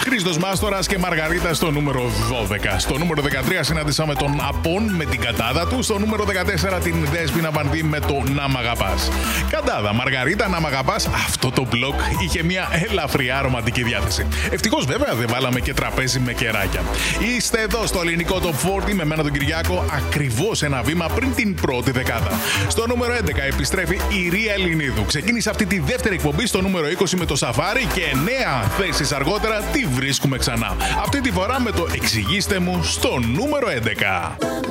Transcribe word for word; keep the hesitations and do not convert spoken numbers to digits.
Χρήστος Μάστορας και Μαργαρίτα στο νούμερο δώδεκα. Στο νούμερο δεκατρία συναντήσαμε τον Απόν με την Κατάδα του. Στο νούμερο δεκατέσσερα την Δέσποινα Βανδύ με το Να Μ' Αγαπάς. Κατάδα, Μαργαρίτα, Να Μ' Αγαπάς. Αυτό το μπλοκ είχε μια ελαφριά ρομαντική διάθεση. Ευτυχώς βέβαια δεν βάλαμε και τραπέζι με κεράκια. Είστε εδώ στο ελληνικό Top σαράντα με μένα τον Κυριάκο, ακριβώς ένα βήμα πριν την πρώτη δεκάδα. Στο νούμερο έντεκα επιστρέφει η Ρία Ελληνίδου. Ξεκίνησε αυτή τη δεύτερη εκπομπή στο νούμερο είκοσι με το Σαφάρι και εννέα θέσεις αργότερα τη βρίσκουμε ξανά. Αυτή τη φορά με το Εξηγήστε μου στο νούμερο έντεκα.